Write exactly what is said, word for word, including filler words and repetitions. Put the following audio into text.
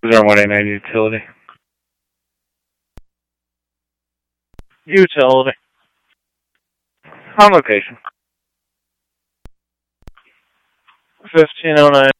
zero one eight nine utility. Utility. On location. fifteen oh nine